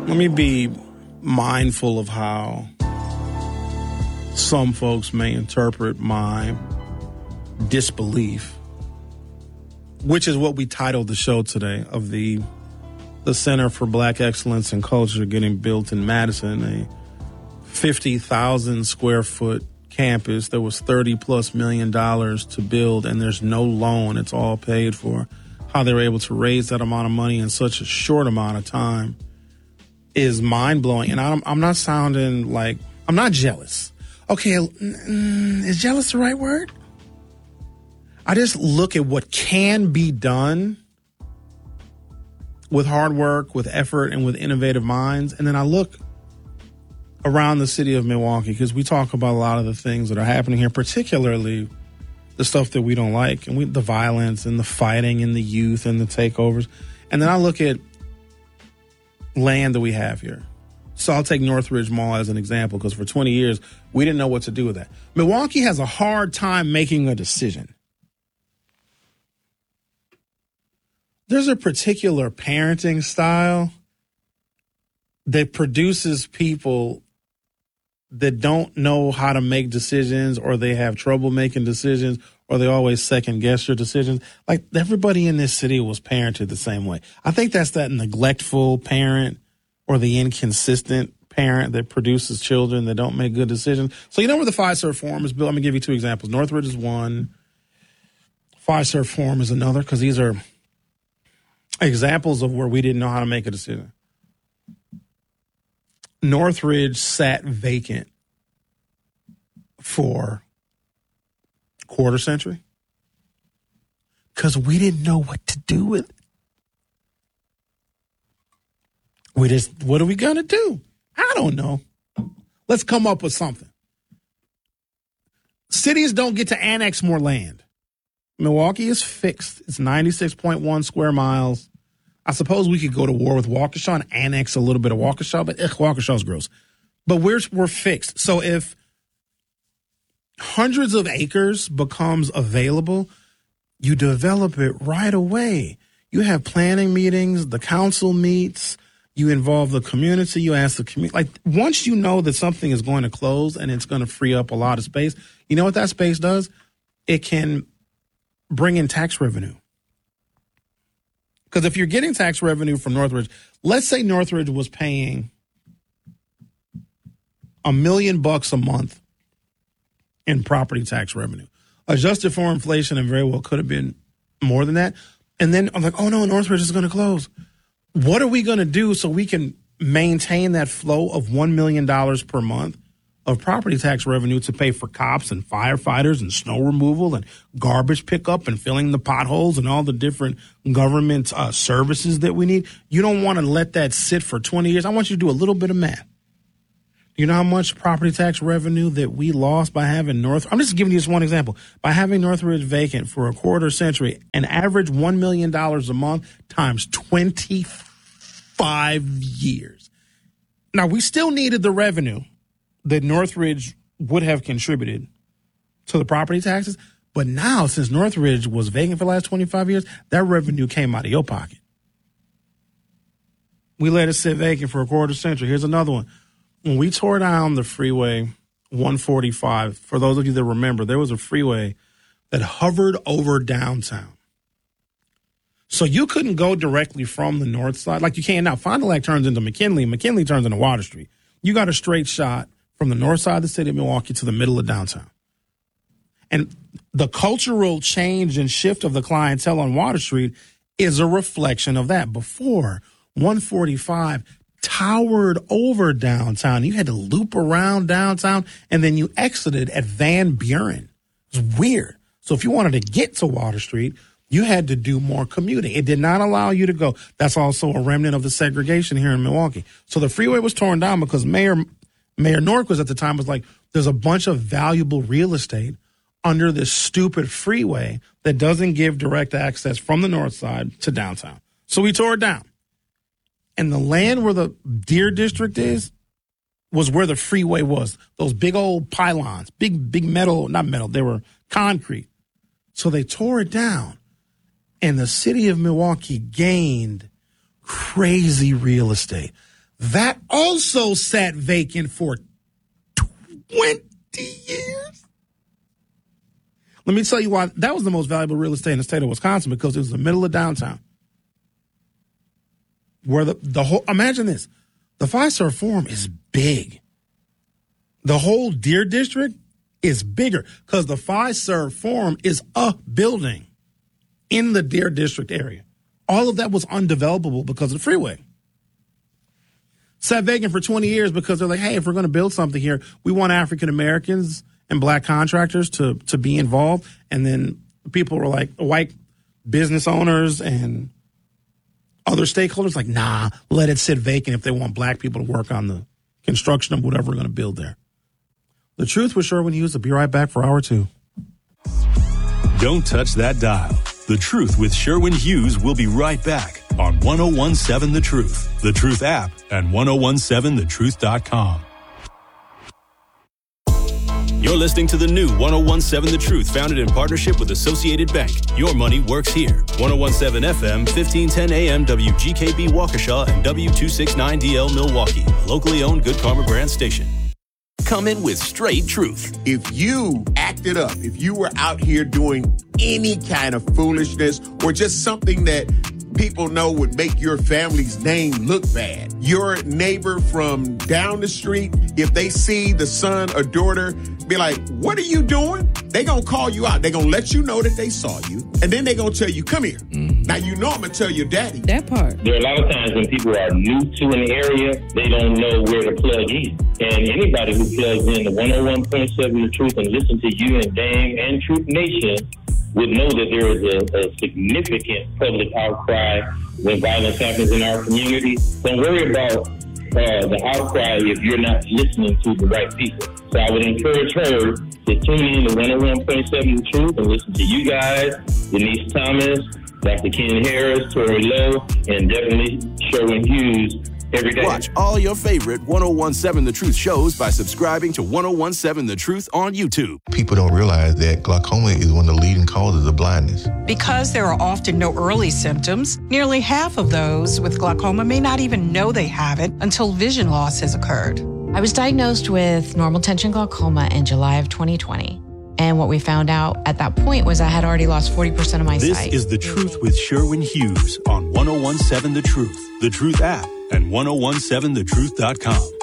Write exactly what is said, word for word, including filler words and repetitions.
Let me be mindful of how some folks may interpret my disbelief, which is what we titled the show today, of the the Center for Black Excellence and Culture getting built in Madison, a fifty thousand square foot campus that was thirty plus million dollars to build, and there's no loan. It's all paid for. How they were able to raise that amount of money in such a short amount of time is mind-blowing. And I'm, I'm not sounding like, I'm not jealous. Okay, mm, is jealous the right word? I just look at what can be done with hard work, with effort, and with innovative minds. And then I look around the city of Milwaukee, because we talk about a lot of the things that are happening here, particularly the stuff that we don't like, and we, the violence and the fighting and the youth and the takeovers. And then I look at land that we have here. So I'll take Northridge Mall as an example, because for twenty years, we didn't know what to do with that. Milwaukee has a hard time making a decision. There's a particular parenting style that produces people that don't know how to make decisions, or they have trouble making decisions, or they always second guess your decisions. Like, everybody in this city was parented the same way. I think that's that neglectful parent or the inconsistent parent that produces children that don't make good decisions. So you know where the Fiserv Forum is built? I'm going to give you two examples. Northridge is one. Fiserv Forum is another, because these are examples of where we didn't know how to make a decision. Northridge sat vacant for a quarter century because we didn't know what to do with it. We just, what are we going to do? I don't know. Let's come up with something. Cities don't get to annex more land. Milwaukee is fixed. It's ninety-six point one square miles. I suppose we could go to war with Waukesha and annex a little bit of Waukesha, but ugh, Waukesha's gross. But we're we're fixed. So if hundreds of acres becomes available, you develop it right away. You have planning meetings, the council meets, you involve the community, you ask the community. Like, once you know that something is going to close and it's going to free up a lot of space, you know what that space does? It can bring in tax revenue. Because if you're getting tax revenue from Northridge, let's say Northridge was paying a million bucks a month in property tax revenue. Adjusted for inflation, and very well could have been more than that. And then I'm like, oh no, Northridge is going to close. What are we going to do so we can maintain that flow of one million dollars per month of property tax revenue to pay for cops and firefighters and snow removal and garbage pickup and filling the potholes and all the different government uh, services that we need? You don't want to let that sit for twenty years. I want you to do a little bit of math. You know how much property tax revenue that we lost by having North? I'm just giving you just one example. By having Northridge vacant for a quarter century, an average one million dollars a month times twenty-five years. Now, we still needed the revenue that Northridge would have contributed to the property taxes. But now, since Northridge was vacant for the last twenty-five years, that revenue came out of your pocket. We let it sit vacant for a quarter century. Here's another one. When we tore down the freeway one forty-five, for those of you that remember, there was a freeway that hovered over downtown. So you couldn't go directly from the north side like you can now. Fond du Lac turns into McKinley. McKinley turns into Water Street. You got a straight shot from the north side of the city of Milwaukee to the middle of downtown. And the cultural change and shift of the clientele on Water Street is a reflection of that. Before, one forty-five towered over downtown. You had to loop around downtown, and then you exited at Van Buren. It was weird. So if you wanted to get to Water Street, you had to do more commuting. It did not allow you to go. That's also a remnant of the segregation here in Milwaukee. So the freeway was torn down because Mayor Mayor Norquist at the time was like, there's a bunch of valuable real estate under this stupid freeway that doesn't give direct access from the north side to downtown. So we tore it down. And the land where the Deer District is was where the freeway was. Those big old pylons, big, big metal, not metal, they were concrete. So they tore it down. And the city of Milwaukee gained crazy real estate. That also sat vacant for twenty years. Let me tell you why that was the most valuable real estate in the state of Wisconsin, because it was the middle of downtown. Where the, the whole, imagine this, the Fiserv Forum is big. The whole Deer District is bigger because the Fiserv Forum is a building in the Deer District area. All of that was undevelopable because of the freeway. Sat vacant for twenty years because they're like, hey, if we're going to build something here, we want African Americans and black contractors to, to be involved. And then people were like, white business owners and other stakeholders like, nah, let it sit vacant if they want black people to work on the construction of whatever we're going to build there. The Truth with Sherwin Hughes will be right back for hour two. Don't touch that dial. The Truth with Sherwin Hughes will be right back on one oh one seven The Truth, The Truth app, and ten seventeen the truth dot com. You're listening to the new ten seventeen The Truth, founded in partnership with Associated Bank. Your money works here. ten seventeen F M, fifteen ten A M, W G K B Waukesha, and W two sixty-nine D L Milwaukee. Locally owned Good Karma brand station. Come in with straight truth. If you acted up, if you were out here doing any kind of foolishness or just something that people know would make your family's name look bad, your neighbor from down the street, if they see the son or daughter, be like, what are you doing? They gonna call you out. They gonna let you know that they saw you. And then they gonna tell you, come here. Mm-hmm. Now, you know I'm gonna tell your daddy. That part. There are a lot of times when people are new to an area, they don't know where to plug in. And anybody who plugs in to one oh one point seven The Truth and listen to you and Dame and Truth Nation would know that there is a, a significant public outcry when violence happens in our community. Don't worry about uh, the outcry if you're not listening to the right people. So I would encourage her to tune in to one oh one point seven The Truth and listen to you guys, Denise Thomas, Doctor Ken Harris, Tori Lowe, and definitely Sherwin Hughes every day. Watch all your favorite ten seventeen The Truth shows by subscribing to ten seventeen The Truth on YouTube. People don't realize that glaucoma is one of the leading causes of blindness. Because there are often no early symptoms, nearly half of those with glaucoma may not even know they have it until vision loss has occurred. I was diagnosed with normal tension glaucoma in July of twenty twenty. And what we found out at that point was I had already lost forty percent of my this sight. This is The Truth with Sherwin Hughes on ten seventeen The Truth, The Truth app, and ten seventeen the truth dot com.